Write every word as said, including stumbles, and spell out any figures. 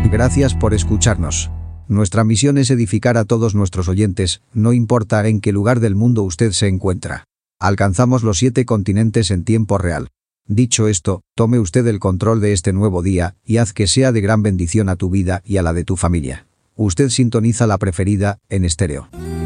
Gracias por escucharnos. Nuestra misión es edificar a todos nuestros oyentes, no importa en qué lugar del mundo usted se encuentra. Alcanzamos los siete continentes en tiempo real. Dicho esto, tome usted el control de este nuevo día y haz que sea de gran bendición a tu vida y a la de tu familia. Usted sintoniza la preferida, en estéreo.